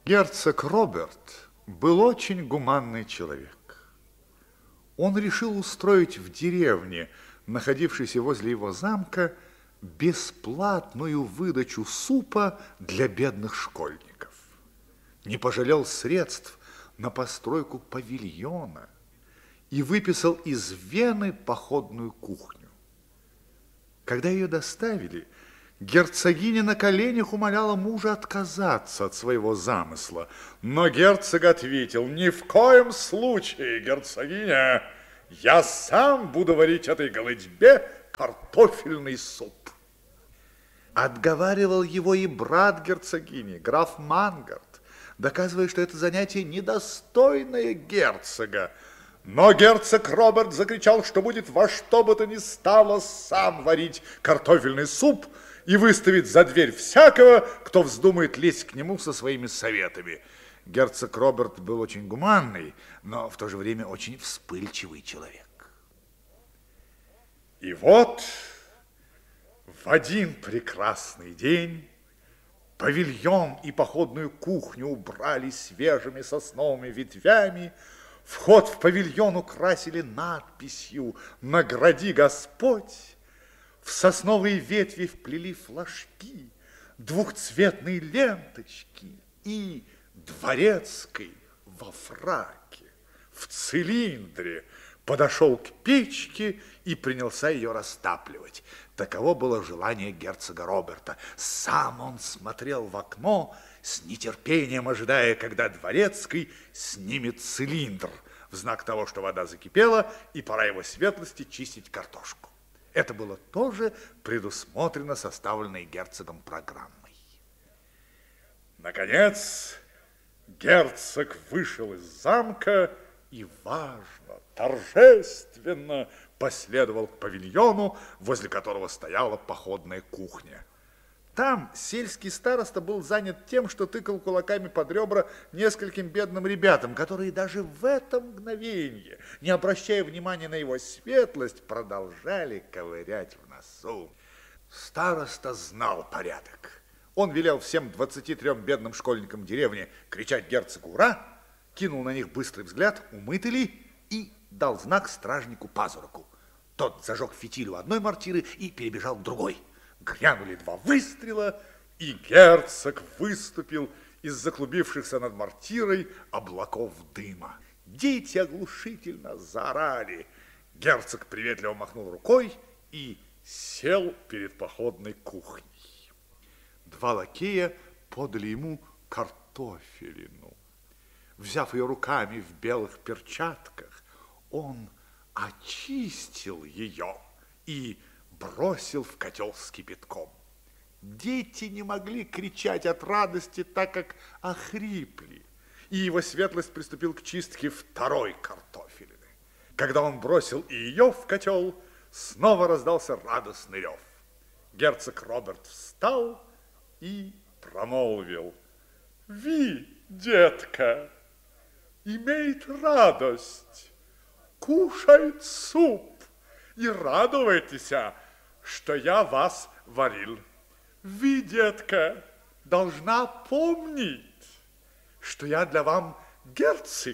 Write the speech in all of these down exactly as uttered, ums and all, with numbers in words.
Герцог Роберт был очень гуманный человек. Он решил устроить в деревне, находившейся возле его замка, бесплатную выдачу супа для бедных школьников. Не пожалел средств на постройку павильона и выписал из Вены походную кухню. Когда ее доставили, герцогиня на коленях умоляла мужа отказаться от своего замысла. Но герцог ответил: ни в коем случае, герцогиня, я сам буду варить этой голытьбе картофельный суп. Отговаривал его и брат герцогини, граф Мангард, доказывая, что это занятие недостойное герцога. Но герцог Роберт закричал, что будет во что бы то ни стало сам варить картофельный суп и выставит за дверь всякого, кто вздумает лезть к нему со своими советами. Герцог Роберт был очень гуманный, но в то же время очень вспыльчивый человек. И вот в один прекрасный день павильон и походную кухню убрали свежими сосновыми ветвями. Вход в павильон украсили надписью «Награди Господь». В сосновые ветви вплели флажки, двухцветные ленточки и дворецкий во фраке, в цилиндре подошел к печке и принялся ее растапливать. Таково было желание герцога Роберта. Сам он смотрел в окно, с нетерпением ожидая, когда дворецкий снимет цилиндр, в знак того, что вода закипела, и пора его светлости чистить картошку. Это было тоже предусмотрено составленной герцогом программой. Наконец, герцог вышел из замка и важно, торжественно последовал к павильону, возле которого стояла походная кухня. Там сельский староста был занят тем, что тыкал кулаками под ребра нескольким бедным ребятам, которые даже в это мгновенье, не обращая внимания на его светлость, продолжали ковырять в носу. Староста знал порядок. Он велел всем двадцати трем бедным школьникам деревни кричать герцогу «Ура!», кинул на них быстрый взгляд, умыты ли, и дал знак стражнику Пазураку. Тот зажег фитиль у одной мортиры и перебежал к другой. Грянули два выстрела, и герцог выступил из заклубившихся над мортирой облаков дыма. Дети оглушительно заорали. Герцог приветливо махнул рукой и сел перед походной кухней. Два лакея подали ему картофелину. Взяв ее руками в белых перчатках, он очистил ее и бросил в котел с кипятком. Дети не могли кричать от радости, так как охрипли, и его светлость приступил к чистке второй картофелины. Когда он бросил и ее в котел, снова раздался радостный рев. Герцог Роберт встал и промолвил: «Ви, детка, имеет радость, кушает суп и радуйтесь, что я вас варил. Вы, детка, должна помнить, что я для вам герцог,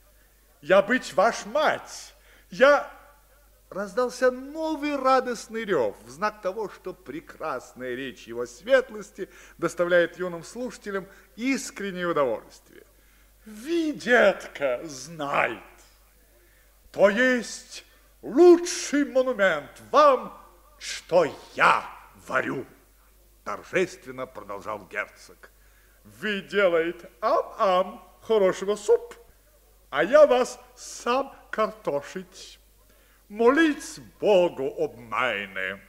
я быть ваш мать, я...» Раздался новый радостный рев в знак того, что прекрасная речь его светлости доставляет юным слушателям искреннее удовольствие. «Ви, детка, знает, то есть лучший монумент вам, что я варю», торжественно продолжал герцог. «Вы делаете ам-ам хорошего суп, а я вас сам картошить. Молить Богу об майне».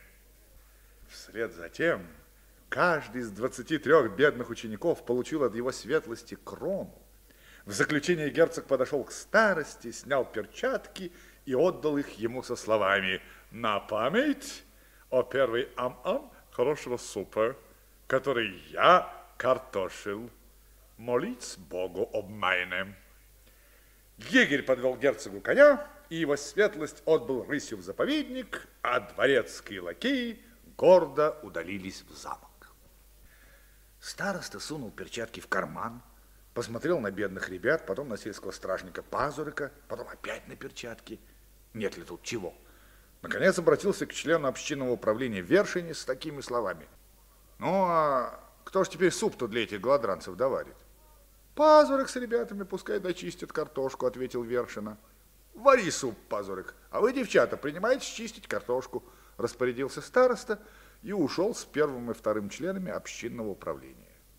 Вслед за тем каждый из двадцати трех бедных учеников получил от его светлости крону. В заключение герцог подошел к старости, снял перчатки и отдал их ему со словами: «На память о первый ам-ам хорошего супа, который я картошил. Молить Богу об майне». Егерь подвел герцогу коня, и его светлость отбыл рысью в заповедник, а дворецкие лакеи гордо удалились в замок. Староста сунул перчатки в карман, Посмотрел на бедных ребят, потом на сельского стражника Пазурика, потом опять на перчатки. Нет ли тут чего? Наконец обратился к члену общинного управления Вершине с такими словами. Ну, а кто ж теперь суп-то для этих голодранцев доварит? Пазурик с ребятами пускай дочистят картошку, ответил Вершина. Вари суп, Пазурик, а вы, девчата, принимайтесь чистить картошку, распорядился староста и ушел с первым и вторым членами общинного управления.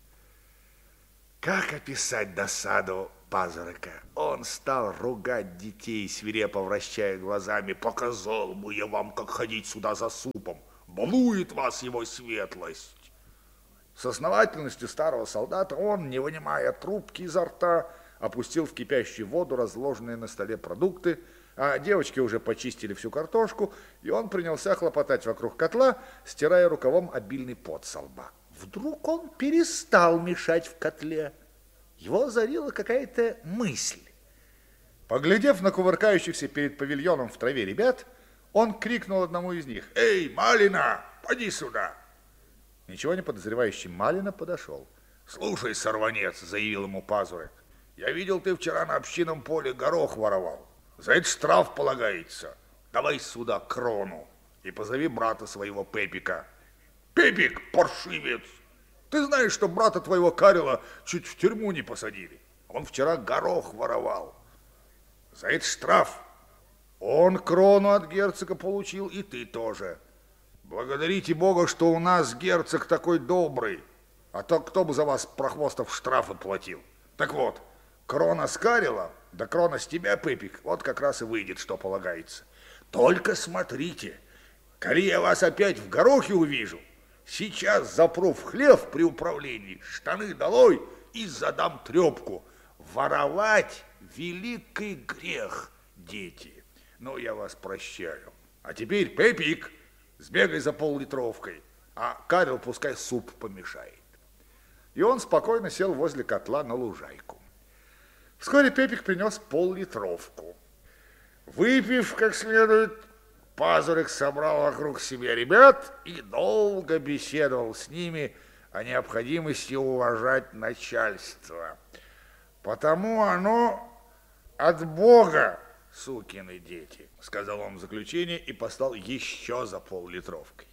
Как описать досаду Пазурика? Он стал ругать детей, свирепо вращая глазами. Показал бы я вам, как ходить сюда за супом. Балует вас его светлость. С основательностью старого солдата он, не вынимая трубки изо рта, опустил в кипящую воду разложенные на столе продукты, а девочки уже почистили всю картошку, и он принялся хлопотать вокруг котла, стирая рукавом обильный пот со лба. Вдруг он перестал мешать в котле. Его озарила какая-то мысль. Поглядев на кувыркающихся перед павильоном в траве ребят, он крикнул одному из них: «Эй, Малина, поди сюда!» Ничего не подозревающий Малина подошел. «Слушай, сорванец», — заявил ему Пазурик, — «я видел, ты вчера на общинном поле горох воровал. За это штраф полагается. Давай сюда крону и позови брата своего Пепика». «Пепик, паршивец! Ты знаешь, что брата твоего Карела чуть в тюрьму не посадили? Он вчера горох воровал. За это штраф. Он крону от герцога получил, и ты тоже. Благодарите Бога, что у нас герцог такой добрый, а то кто бы за вас, прохвостов, штрафы платил. Так вот, крона с Карела, да крона с тебя, Пепик, вот как раз и выйдет, что полагается. Только смотрите, коли я вас опять в горохе увижу, сейчас запру в хлев при управлении, штаны долой и задам трепку. Воровать — великий грех, дети. Ну, я вас прощаю. А теперь, Пепик, сбегай за пол-литровкой, а Карел пускай суп помешает». И он спокойно сел возле котла на лужайку. Вскоре Пепик принес пол-литровку. Выпив как следует, Пазурик собрал вокруг себя ребят и долго беседовал с ними о необходимости уважать начальство. Потому оно от Бога, сукины дети, сказал он в заключение и послал еще за пол-литровкой.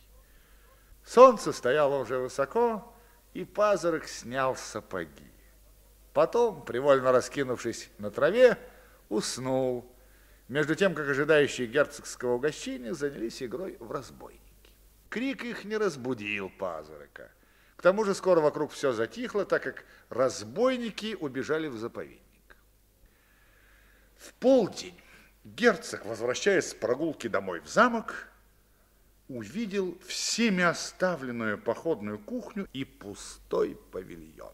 Солнце стояло уже высоко, и Пазурик снял сапоги. Потом, привольно раскинувшись на траве, уснул, между тем, как ожидающие герцогского угощения занялись игрой в разбойники. Крик их не разбудил Пазурика. К тому же скоро вокруг все затихло, так как разбойники убежали в заповедник. В полдень герцог, возвращаясь с прогулки домой в замок, увидел всеми оставленную походную кухню и пустой павильон.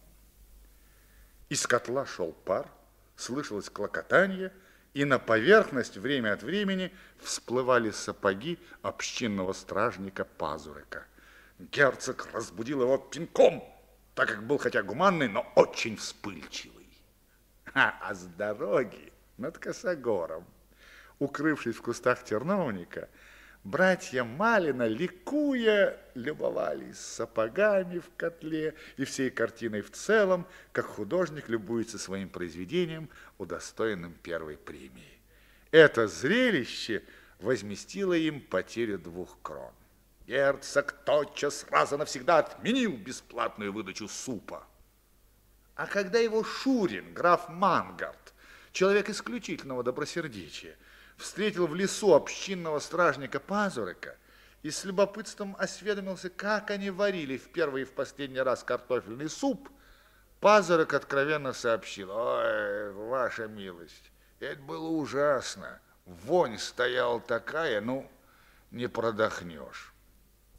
Из котла шел пар, слышалось клокотанье, и на поверхность время от времени всплывали сапоги общинного стражника Пазурика. Герцог разбудил его пинком, так как был хотя гуманный, но очень вспыльчивый. А, а с дороги над косогором, укрывшись в кустах терновника, братья Малина, ликуя, любовались сапогами в котле и всей картиной в целом, как художник любуется своим произведением, удостоенным первой премии. Это зрелище возместило им потерю двух крон. Герцог тотчас раз и навсегда отменил бесплатную выдачу супа. А когда его шурин, граф Мангард, человек исключительного добросердечия, встретил в лесу общинного стражника Пазурика и с любопытством осведомился, как они варили в первый и в последний раз картофельный суп, Пазурик откровенно сообщил: «Ой, ваша милость, это было ужасно. Вонь стояла такая, ну, не продохнешь».